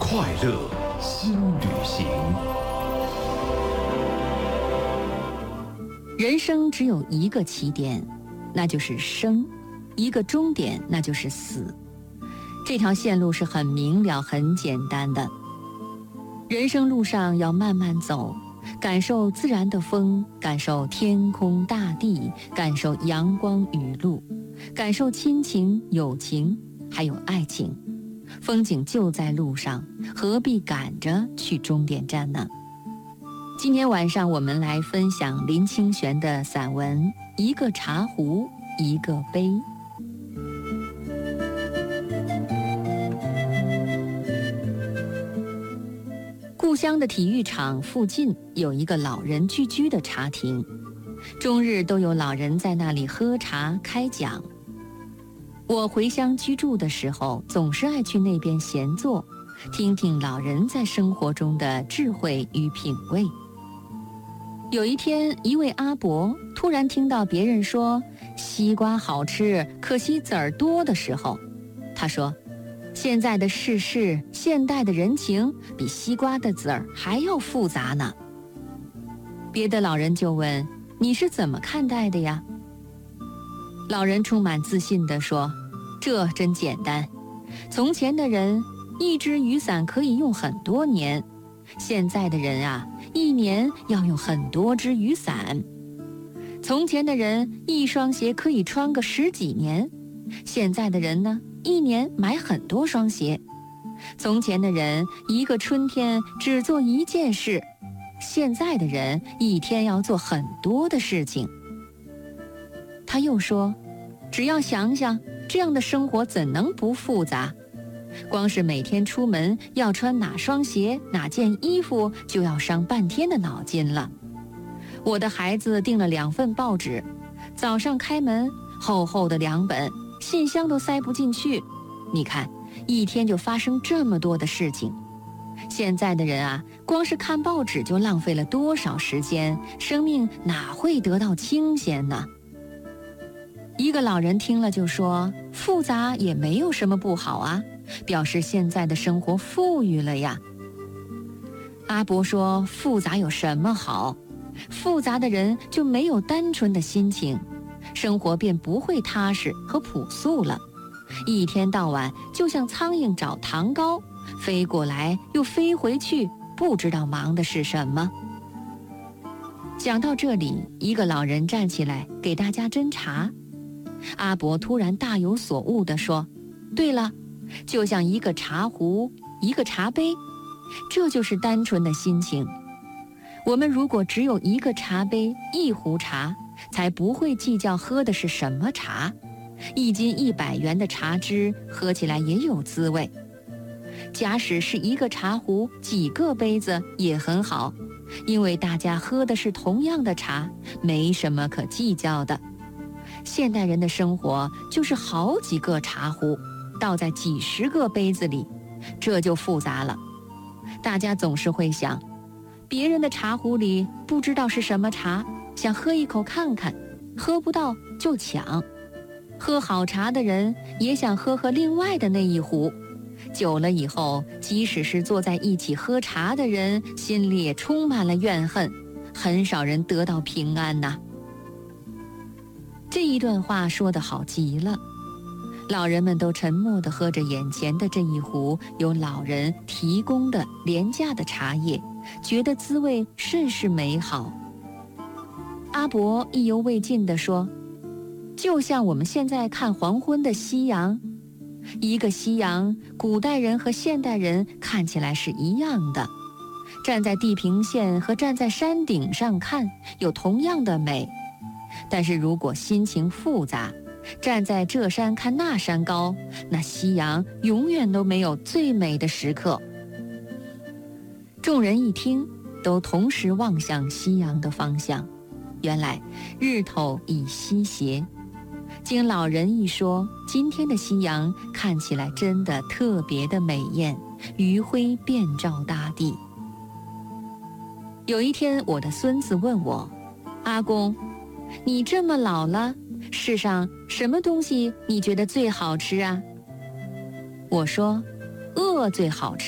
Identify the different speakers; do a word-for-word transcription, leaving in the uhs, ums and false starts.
Speaker 1: 快乐新旅行。
Speaker 2: 人生只有一个起点，那就是生；一个终点，那就是死。这条线路是很明了、很简单的。人生路上要慢慢走，感受自然的风，感受天空大地，感受阳光雨露，感受亲情、友情，还有爱情。风景就在路上，何必赶着去终点站呢？今天晚上我们来分享林清玄的散文《一个茶壶，一个杯》。故乡的体育场附近有一个老人聚居的茶亭，终日都有老人在那里喝茶开讲。我回乡居住的时候，总是爱去那边闲坐，听听老人在生活中的智慧与品味。有一天，一位阿伯突然听到别人说西瓜好吃，可惜籽儿多的时候，他说，现在的世事，现代的人情比西瓜的籽儿还要复杂呢。别的老人就问，你是怎么看待的呀？老人充满自信地说，这真简单，从前的人一只雨伞可以用很多年，现在的人啊，一年要用很多只雨伞。从前的人一双鞋可以穿个十几年，现在的人呢，一年买很多双鞋。从前的人一个春天只做一件事，现在的人一天要做很多的事情。他又说，只要想想，这样的生活怎能不复杂？光是每天出门要穿哪双鞋、哪件衣服，就要伤半天的脑筋了。我的孩子订了两份报纸，早上开门，厚厚的两本，信箱都塞不进去。你看，一天就发生这么多的事情。现在的人啊，光是看报纸就浪费了多少时间，生命哪会得到清闲呢？一个老人听了就说，复杂也没有什么不好啊，表示现在的生活富裕了呀。阿伯说，复杂有什么好？复杂的人就没有单纯的心情，生活便不会踏实和朴素了。一天到晚就像苍蝇找糖糕，飞过来又飞回去，不知道忙的是什么。讲到这里，一个老人站起来给大家斟茶。阿伯突然大有所悟地说，对了，就像一个茶壶，一个茶杯，这就是单纯的心情。我们如果只有一个茶杯，一壶茶，才不会计较喝的是什么茶。一斤一百元的茶汁喝起来也有滋味。假使是一个茶壶，几个杯子也很好，因为大家喝的是同样的茶，没什么可计较的。现代人的生活就是好几个茶壶倒在几十个杯子里，这就复杂了。大家总是会想，别人的茶壶里不知道是什么茶，想喝一口看看，喝不到就抢。喝好茶的人也想喝喝另外的那一壶，久了以后，即使是坐在一起喝茶的人，心里也充满了怨恨，很少人得到平安呐。这一段话说得好极了，老人们都沉默地喝着眼前的这一壶由老人提供的廉价的茶叶，觉得滋味甚是美好。阿伯意犹未尽地说，就像我们现在看黄昏的夕阳，一个夕阳，古代人和现代人看起来是一样的，站在地平线和站在山顶上看有同样的美。但是如果心情复杂，站在这山看那山高，那夕阳永远都没有最美的时刻。众人一听，都同时望向夕阳的方向，原来日头已西斜。经老人一说，今天的夕阳看起来真的特别的美艳，余晖遍照大地。有一天，我的孙子问我，阿公，你这么老了，世上什么东西你觉得最好吃啊？我说，饿最好吃。